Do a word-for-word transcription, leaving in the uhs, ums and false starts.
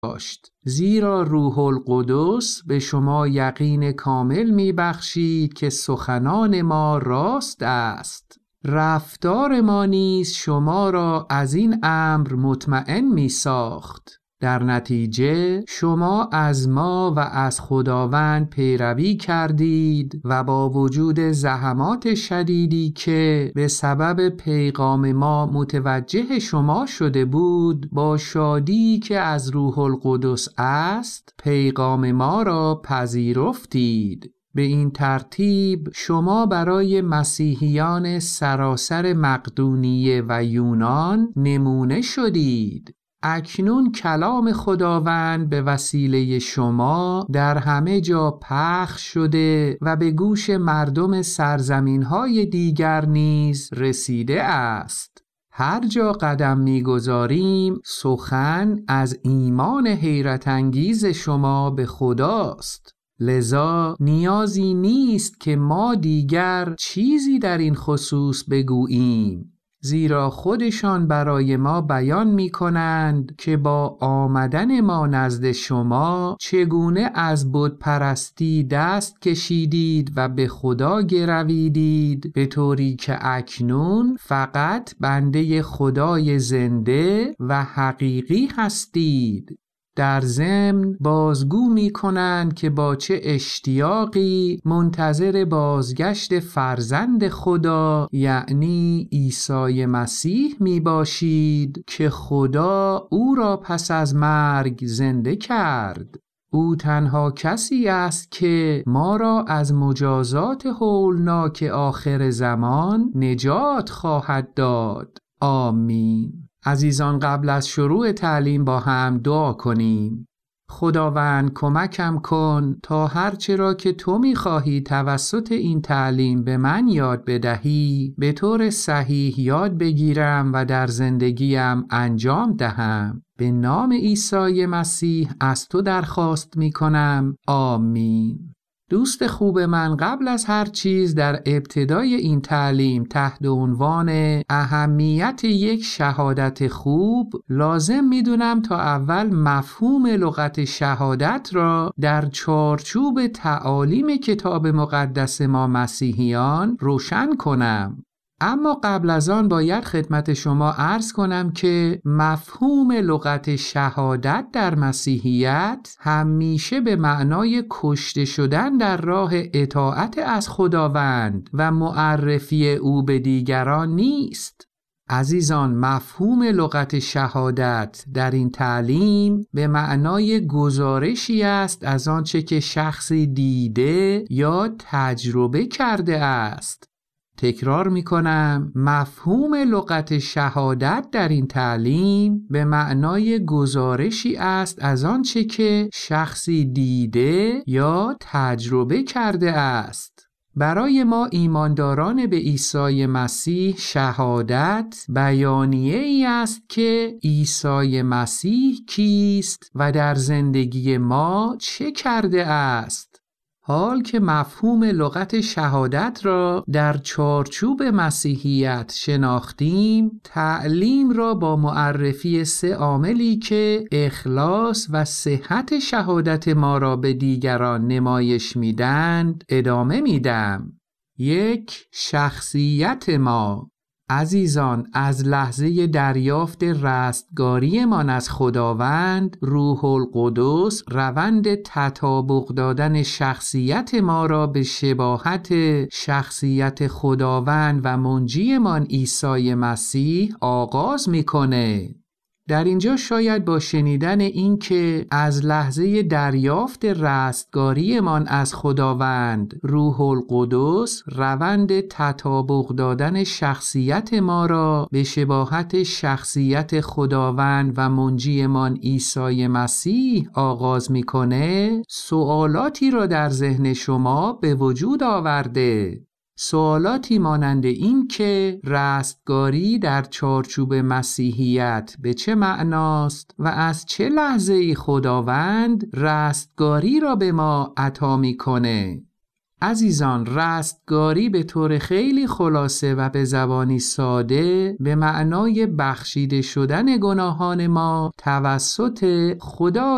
داشت، زیرا روح القدس به شما یقین کامل می بخشید که سخنان ما راست است. رفتار ما نیز شما را از این امر مطمئن می ساخت. در نتیجه شما از ما و از خداوند پیروی کردید و با وجود زحمات شدیدی که به سبب پیغام ما متوجه شما شده بود، با شادی که از روح القدس است پیغام ما را پذیرفتید. به این ترتیب شما برای مسیحیان سراسر مقدونیه و یونان نمونه شدید. اکنون کلام خداوند به وسیله شما در همه جا پخش شده و به گوش مردم سرزمین‌های دیگر نیز رسیده است. هر جا قدم می‌گذاریم سخن از ایمان حیرت انگیز شما به خداست. لذا نیازی نیست که ما دیگر چیزی در این خصوص بگوییم، زیرا خودشان برای ما بیان می کنند که با آمدن ما نزد شما چگونه از بت پرستی دست کشیدید و به خدا گرویدید، به طوری که اکنون فقط بنده خدای زنده و حقیقی هستید. در ضمن بازگو می کنند که با چه اشتیاقی منتظر بازگشت فرزند خدا یعنی عیسی مسیح می باشید که خدا او را پس از مرگ زنده کرد. او تنها کسی است که ما را از مجازات هولناک آخر زمان نجات خواهد داد. آمین. عزیزان، قبل از شروع تعلیم با هم دعا کنیم. خداوند کمکم کن تا هرچه را که تو می‌خواهی توسط این تعلیم به من یاد بدهی به طور صحیح یاد بگیرم و در زندگیم انجام دهم. به نام عیسی مسیح از تو درخواست می‌کنم. آمین. دوست خوب من، قبل از هر چیز در ابتدای این تعلیم تحت عنوان اهمیت یک شهادت خوب لازم میدونم تا اول مفهوم لغت شهادت را در چارچوب تعالیم کتاب مقدس ما مسیحیان روشن کنم. اما قبل از آن باید خدمت شما عرض کنم که مفهوم لغت شهادت در مسیحیت همیشه به معنای کشته شدن در راه اطاعت از خداوند و معرفی او به دیگران نیست. عزیزان، مفهوم لغت شهادت در این تعلیم به معنای گزارشی است از آنچه که شخصی دیده یا تجربه کرده است. تکرار می کنم، مفهوم لغت شهادت در این تعلیم به معنای گزارشی است از آنچه که شخصی دیده یا تجربه کرده است. برای ما ایمانداران به عیسی مسیح شهادت بیانیه ای است که عیسی مسیح کیست و در زندگی ما چه کرده است. حال که مفهوم لغت شهادت را در چارچوب مسیحیت شناختیم، تعلیم را با معرفی سه عاملی که اخلاص و صحت شهادت ما را به دیگران نمایش میدند ادامه میدم. یک، شخصیت ما. عزیزان، از لحظه دریافت رستگاریمان از خداوند، روح القدس روند تطابق دادن شخصیت ما را به شباهت شخصیت خداوند و منجیمان عیسی مسیح آغاز می‌کنه. در اینجا شاید با شنیدن این که از لحظه دریافت رستگاریمان از خداوند روح القدس روند تطابق دادن شخصیت ما را به شباهت شخصیت خداوند و منجیمان عیسی مسیح آغاز میکنه، سوالاتی را در ذهن شما به وجود آورده. سوالاتی مانند این که رستگاری در چارچوب مسیحیت به چه معناست و از چه لحظه‌ای خداوند رستگاری را به ما عطا می‌کنه. عزیزان، رستگاری به طور خیلی خلاصه و به زبانی ساده به معنای بخشیده شدن گناهان ما توسط خدا